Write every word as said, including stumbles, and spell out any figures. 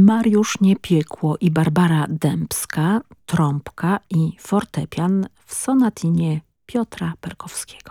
Mariusz Niepiekło i Barbara Dębska, trąbka i fortepian w sonatinie Piotra Perkowskiego.